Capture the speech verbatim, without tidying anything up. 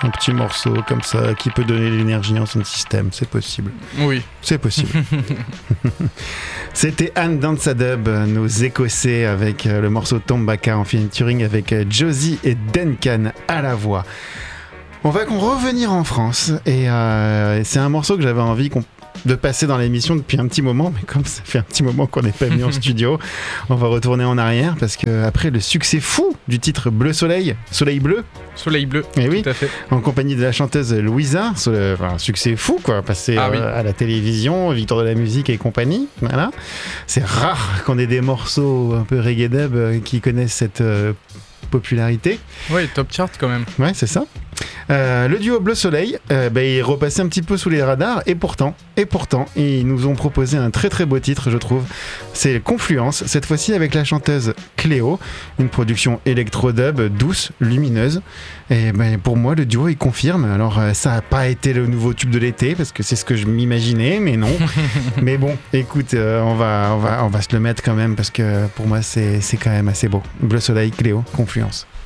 Un petit morceau comme ça qui peut donner de l'énergie en son système, c'est possible. Oui. C'est possible. C'était Anne Dansadub, nos Écossais, avec le morceau Tombaka en featuring avec Josie et Duncan à la voix. On va revenir en France et euh, c'est un morceau que j'avais envie qu'on de passer dans l'émission depuis un petit moment, mais comme ça fait un petit moment qu'on n'est pas venu en studio, on va retourner en arrière parce que après le succès fou du titre Bleu Soleil, Soleil Bleu, Soleil Bleu, et oui, tout à fait, en compagnie de la chanteuse Louisa, enfin, un succès fou quoi, passé ah, euh, oui. à la télévision, Victoire de la musique et compagnie, voilà. C'est rare qu'on ait des morceaux un peu reggae dub qui connaissent cette euh, popularité. Oui, top chart quand même. Ouais, c'est ça. Euh, le duo Bleu Soleil, euh, bah, il est repassé un petit peu sous les radars et pourtant, et pourtant, ils nous ont proposé un très très beau titre, je trouve. C'est Confluence, cette fois-ci avec la chanteuse Cléo, une production électro-dub douce, lumineuse. Et bah, pour moi, le duo il confirme. Alors, euh, ça n'a pas été le nouveau tube de l'été parce que c'est ce que je m'imaginais, mais non. Mais bon, écoute, euh, on va, on va, on va se le mettre quand même parce que pour moi, c'est, c'est quand même assez beau. Bleu Soleil, Cléo, Confluence.